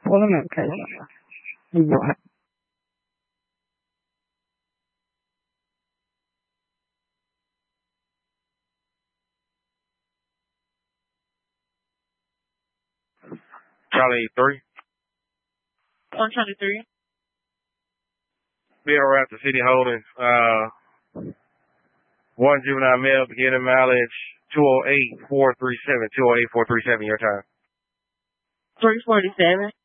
pull the notification. What? Charlie 3. 123. Bill Raptor City Holdings. One juvenile male beginning mileage 208-437. 208-437 your time. 347.